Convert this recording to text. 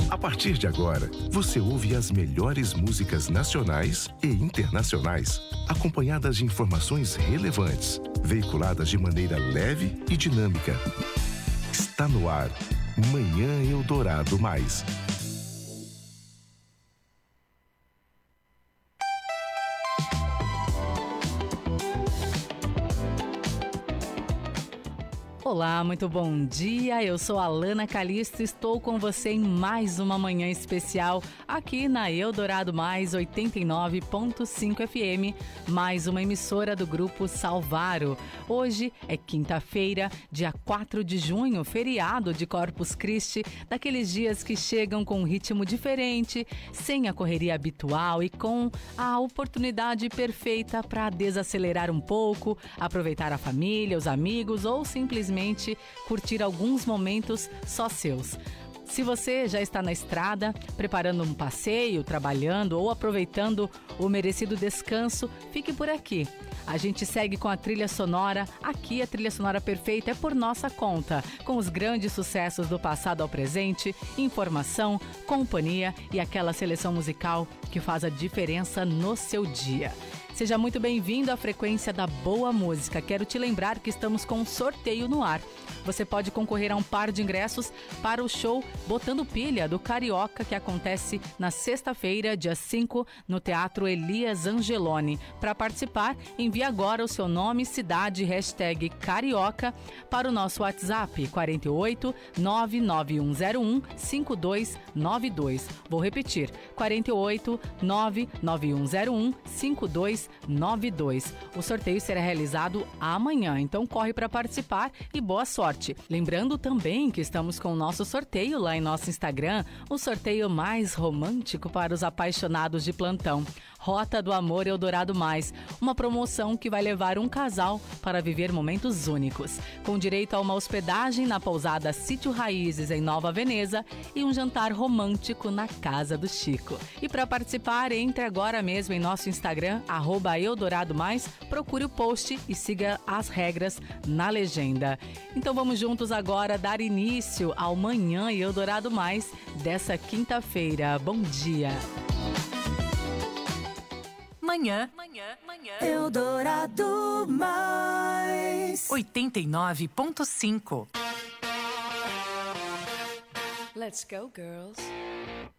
A partir de agora, você ouve as melhores músicas nacionais e internacionais, acompanhadas de informações relevantes, veiculadas de maneira leve e dinâmica. Está no ar, Manhã Eldorado Mais. Olá, muito bom dia, eu sou a Alana Calisto, estou com você em mais uma manhã especial aqui na Eldorado Mais 89.5 FM, mais uma emissora do Grupo Salvaro. Hoje é quinta-feira, dia 4 de junho, feriado de Corpus Christi, daqueles dias que chegam com um ritmo diferente, sem a correria habitual e com a oportunidade perfeita para desacelerar um pouco, aproveitar a família, os amigos ou simplesmente curtir alguns momentos só seus. Se você já está na estrada, preparando um passeio, trabalhando ou aproveitando o merecido descanso, fique por aqui. A gente segue com a trilha sonora. Aqui a trilha sonora perfeita é por nossa conta, com os grandes sucessos do passado ao presente, informação, companhia e aquela seleção musical que faz a diferença no seu dia. Seja muito bem-vindo à frequência da boa música. Quero te lembrar que estamos com um sorteio no ar. Você pode concorrer a um par de ingressos para o show Botando Pilha, do Carioca, que acontece na sexta-feira, dia 5, no Teatro Elias Angeloni. Para participar, envie agora o seu nome, cidade, hashtag Carioca para o nosso WhatsApp 48 99101 5292. Vou repetir, 48 99101 5292. O sorteio será realizado amanhã, então corre para participar e boa sorte. Lembrando também que estamos com o nosso sorteio lá em nosso Instagram, o sorteio mais romântico para os apaixonados de plantão. Rota do Amor Eldorado Mais, uma promoção que vai levar um casal para viver momentos únicos, com direito a uma hospedagem na pousada Sítio Raízes em Nova Veneza e um jantar romântico na casa do Chico. E para participar, entre agora mesmo em nosso Instagram, @EldoradoMais, procure o post e siga as regras na legenda. Então vamos juntos agora dar início ao Manhã Eldorado Mais dessa quinta-feira. Bom dia! Manhã Eldorado Mais 89.5. Let's go, girls.